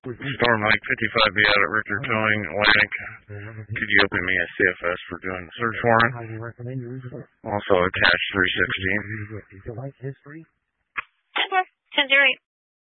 Storm Lake 55B out at Richter Towing, Atlantic. Could you open me a CFS for doing the search warrant? Also attached 316. 10-08.